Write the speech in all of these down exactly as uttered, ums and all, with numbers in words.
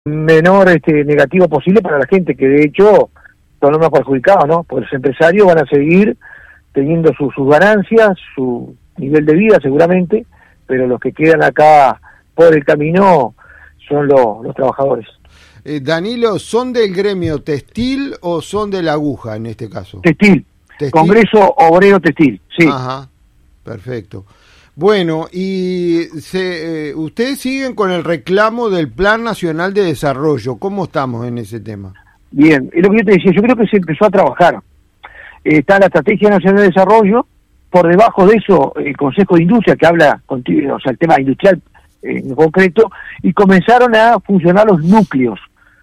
menor este, negativo posible para la gente, que de hecho son los más perjudicados, ¿no? Porque los empresarios van a seguir teniendo su, sus ganancias, su nivel de vida seguramente, pero los que quedan acá por el camino son los, los trabajadores. Eh, Danilo, ¿son del gremio textil o son de la aguja en este caso? Textil, textil. Congreso Obrero Textil, sí. Ajá, perfecto. Bueno, y se, eh, ustedes siguen con el reclamo del Plan Nacional de Desarrollo. ¿Cómo estamos en ese tema? Bien, es lo que yo te decía, yo creo que se empezó a trabajar. Eh, está la Estrategia Nacional de Desarrollo, por debajo de eso el Consejo de Industria, que habla, o sea, el tema industrial eh, en concreto, y comenzaron a funcionar los núcleos.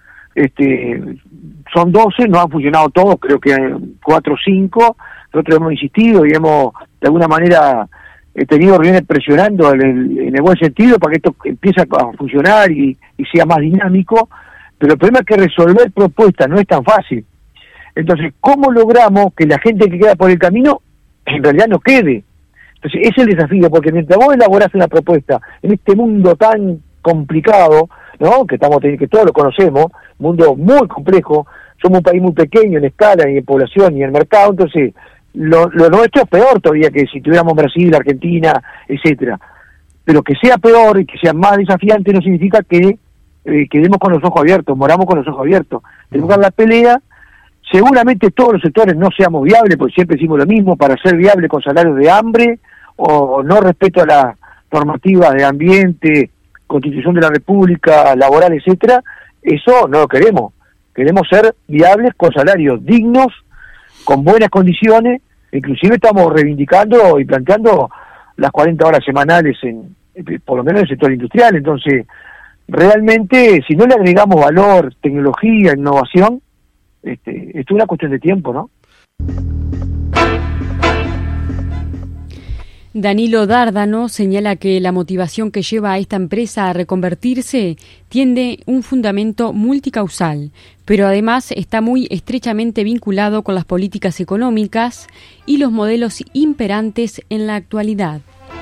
Este, son doce, no han funcionado todos, creo que cuatro o cinco, nosotros hemos insistido y hemos, de alguna manera, he tenido reuniones presionando en el, en el buen sentido para que esto empiece a funcionar y, y sea más dinámico, pero el problema es que resolver propuestas no es tan fácil. Entonces, ¿cómo logramos que la gente que queda por el camino en realidad no quede? Entonces, ese es el desafío, porque mientras vos elaborás una propuesta en este mundo tan complicado, ¿no? Que estamos que todos lo conocemos, mundo muy complejo, somos un país muy pequeño en escala y en población y en mercado, entonces lo, lo nuestro es peor todavía que si tuviéramos Brasil, Argentina, etcétera. Pero que sea peor y que sea más desafiante no significa que eh, quedemos con los ojos abiertos, moramos con los ojos abiertos. Tenemos que dar la pelea. Seguramente todos los sectores no seamos viables, porque siempre decimos lo mismo, para ser viable con salarios de hambre o no respeto a la normativa de ambiente, Constitución de la República, laboral, etcétera, eso no lo queremos. Queremos ser viables con salarios dignos, con buenas condiciones, inclusive estamos reivindicando y planteando las cuarenta horas semanales, en por lo menos en el sector industrial. Entonces, realmente, si no le agregamos valor, tecnología, innovación, este, esto es una cuestión de tiempo, ¿no? Danilo Dárdano señala que la motivación que lleva a esta empresa a reconvertirse tiene un fundamento multicausal, pero además está muy estrechamente vinculado con las políticas económicas y los modelos imperantes en la actualidad.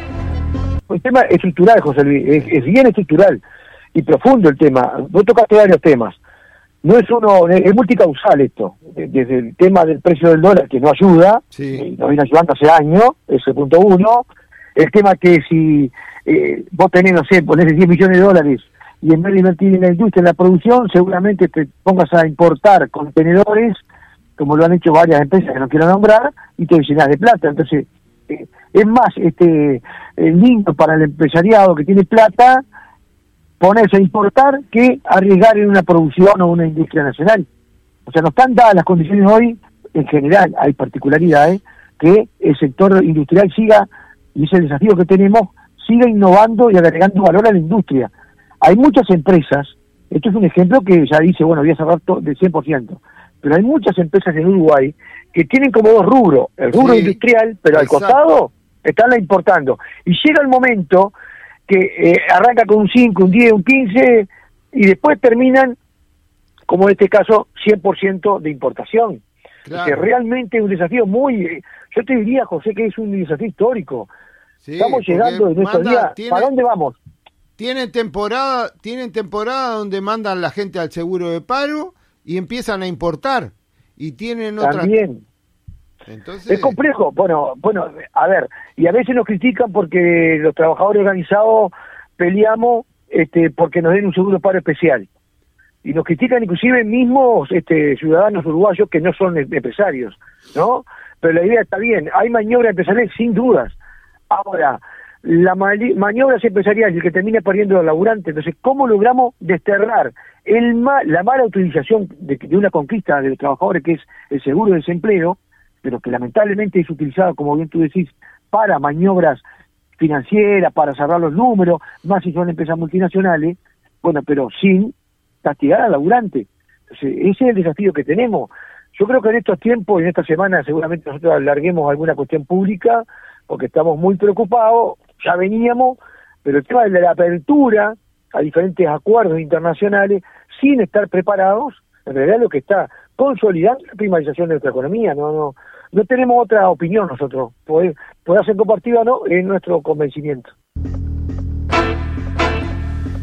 El tema es estructural, José Luis, es, es bien estructural y profundo el tema. Vos tocaste varios temas. No es uno, es multicausal esto, desde el tema del precio del dólar, que no ayuda, sí. Nos viene ayudando hace años, ese punto uno, el tema que si eh, vos tenés, no sé, ponés diez millones de dólares y en vez de invertir en la industria, en la producción, seguramente te pongas a importar contenedores, como lo han hecho varias empresas que no quiero nombrar, y te llenas de plata. Entonces, eh, es más este eh, lindo para el empresariado que tiene plata ponerse a importar que arriesgar en una producción o una industria nacional. O sea, no están dadas las condiciones hoy, en general, hay particularidades, que el sector industrial siga, y ese desafío que tenemos, siga innovando y agregando valor a la industria. Hay muchas empresas, esto es un ejemplo que ya dice, bueno, voy a cerrar todo del cien por ciento, pero hay muchas empresas en Uruguay que tienen como dos rubros, el rubro sí, industrial, pero exacto. Al costado están la importando. Y llega el momento que eh, arranca con un cinco, un diez, un quince, y después terminan, como en este caso, cien por ciento de importación. Claro. Que realmente es un desafío muy, eh, yo te diría, José, que es un desafío histórico. Sí, estamos llegando en estos días, tiene, ¿para dónde vamos? Tienen temporada, tienen temporada donde mandan la gente al seguro de paro y empiezan a importar, y tienen otra... También. Entonces... Es complejo, bueno, bueno, a ver, y a veces nos critican porque los trabajadores organizados peleamos este, porque nos den un seguro de paro especial, y nos critican inclusive mismos este, ciudadanos uruguayos que no son empresarios, ¿no? Pero la idea está bien, hay maniobras empresariales sin dudas. Ahora, la mani- maniobras empresariales, el que termina perdiendo al laburante, entonces, ¿cómo logramos desterrar el ma- la mala utilización de, de una conquista de los trabajadores, que es el seguro de desempleo, pero que lamentablemente es utilizado, como bien tú decís, para maniobras financieras, para cerrar los números, más si son empresas multinacionales, bueno, pero sin castigar al laburante. Entonces, ese es el desafío que tenemos. Yo creo que en estos tiempos, en esta semana, seguramente nosotros alarguemos alguna cuestión pública, porque estamos muy preocupados, ya veníamos, pero el tema de la apertura a diferentes acuerdos internacionales, sin estar preparados, en realidad lo que está consolidando la primarización de nuestra economía. No no no tenemos otra opinión nosotros, poder, poder ser compartida o no, es nuestro convencimiento.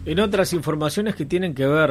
En otras informaciones que tienen que ver